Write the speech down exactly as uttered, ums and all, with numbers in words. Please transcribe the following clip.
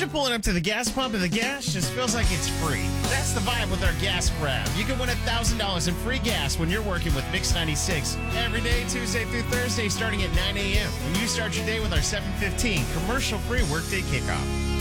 Imagine pulling up to the gas pump and the gas just feels like it's free. That's the vibe with our gas grab. You can win one thousand dollars in free gas when you're working with Mix ninety-six every day, Tuesday through Thursday, starting at nine a.m. And you start your day with our seven fifteen commercial-free workday kickoff.